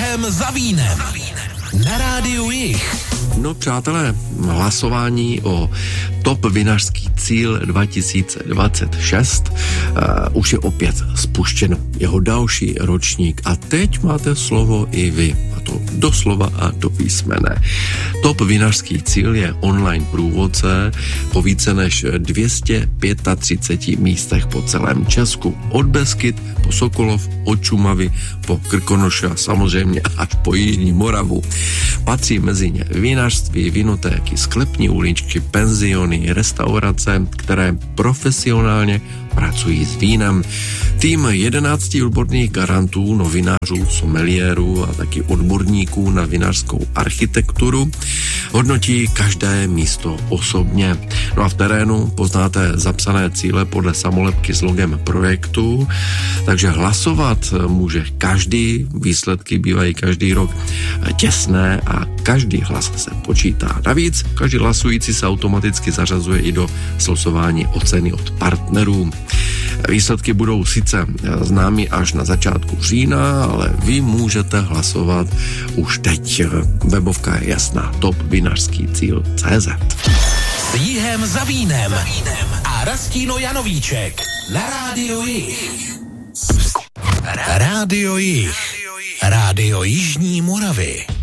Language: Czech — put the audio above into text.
Jihem za vínem. Na rádiu Jih. No přátelé, hlasování o top vinařský cíl 2026 už je opět spuštěno. Jeho další ročník a teď máte slovo i vy. A to doslova a do písmene. Top vinařský cíl je online průvodce po více než 235 místech po celém Česku. Od Beskyt po Sokolov, od Šumavy po Krkonoše a samozřejmě až po Jižní Moravu. Patří mezi ně vinařství, vinotéky, sklepní uličky, penziony, restaurace, které profesionálně pracují s vínem. Tým 11 odborných garantů, novinářů, someliérů a taky odborníků na vinařskou architekturu hodnotí každé místo osobně. No a v terénu poznáte zapsané cíle podle samolepky s logem projektu, takže hlasovat může každý, výsledky bývají každý rok těsné a každý hlas se počítá. Navíc každý hlasující se automaticky zařazuje i do slosování oceny od partnerů. Výsledky budou sice známy až na začátku října, ale vy můžete hlasovat už teď. Webovka je jasná, topvinařskýcíl.cz. S Jihem za vínem a Rastíno Janovíček na rádiu Jih. Rádio Jih. Rádio Jižní Moravy.